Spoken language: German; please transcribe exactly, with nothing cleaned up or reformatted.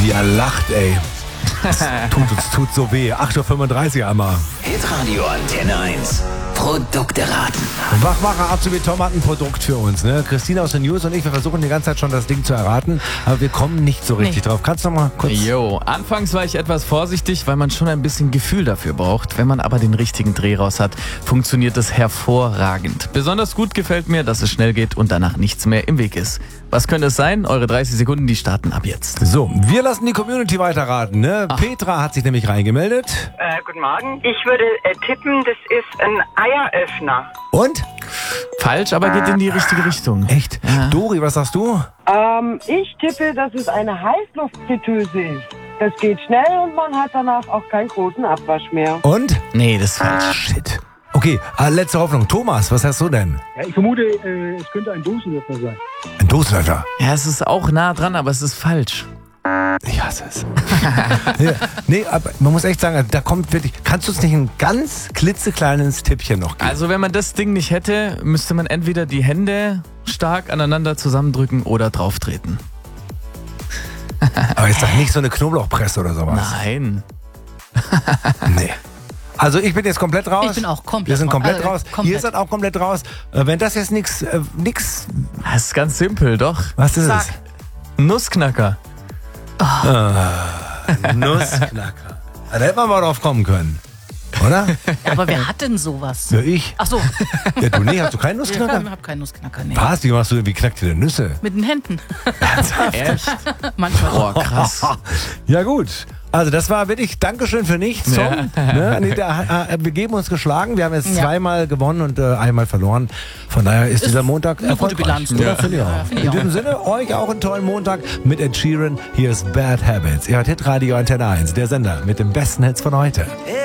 Wie er lacht, ey. Es tut, es tut so weh. acht Uhr fünfunddreißig einmal. Hitradio Antenne eins. Produkte raten. Wachmacher Azubi Tom hat ein Produkt für uns. Ne? Christina aus den News und ich, wir versuchen die ganze Zeit schon das Ding zu erraten, aber wir kommen nicht so richtig nee. drauf. Kannst du noch mal kurz... Jo, anfangs war ich etwas vorsichtig, weil man schon ein bisschen Gefühl dafür braucht. Wenn man aber den richtigen Dreh raus hat, funktioniert es hervorragend. Besonders gut gefällt mir, dass es schnell geht und danach nichts mehr im Weg ist. Was könnte es sein? Eure dreißig Sekunden, die starten ab jetzt. So, wir lassen die Community weiterraten. Ne? Petra hat sich nämlich reingemeldet. Äh, guten Morgen. Ich würde äh, tippen, das ist ein Eieröffner. Und? Falsch, aber geht in die richtige Richtung. Echt? Ja. Dori, was sagst du? Ähm, ich tippe, dass es eine Heißluftfritteuse ist. Das geht schnell und man hat danach auch keinen großen Abwasch mehr. Und? Nee, das ist falsch. Shit. Okay, äh, letzte Hoffnung. Thomas, was hast du denn? Ja, ich vermute, äh, es könnte ein Dosenöffner sein. Ein Dosenöffner? Ja, es ist auch nah dran, aber es ist falsch. Ich hasse es. ja, nee, aber man muss echt sagen, da kommt wirklich... Kannst du uns nicht ein ganz klitzekleines Tippchen noch geben? Also wenn man das Ding nicht hätte, müsste man entweder die Hände stark aneinander zusammendrücken oder drauftreten. Aber ist doch nicht so eine Knoblauchpresse oder sowas? Nein. Nee. Also ich bin jetzt komplett raus. Ich bin auch komplett Wir sind komplett raus. raus. Also, komplett. Ihr seid auch komplett raus. Äh, wenn das jetzt nichts... Äh, nix... Das ist ganz simpel, doch. Was ist Sag. es? Nussknacker. Ah, Nussknacker. Da hätte man mal drauf kommen können. Oder? Ja, aber wer hat denn sowas? Ja, ich. Ach so. Ja, du, nee, hast du keinen Ich Nussknacker? hab keinen Nussknacker, nee. Was? Wie machst du, wie knackt ihr denn Nüsse? Mit den Händen. Echt? Manchmal. Boah, krass. Ja gut, also das war wirklich Dankeschön für nichts, Tom. Ja. Ne? Nee, da, äh, wir geben uns geschlagen, wir haben jetzt Ja. zweimal gewonnen und äh, einmal verloren. Von daher ist, Ist dieser Montag eine gute erfolgreich. Bilanz, Oder? ja. Finde ich auch. Ja, finde ich In auch. diesem Sinne, euch auch einen tollen Montag mit Ed Sheeran. Hier ist Bad Habits. Ihr hört Hitradio Antenne eins, der Sender mit den besten Hits von heute.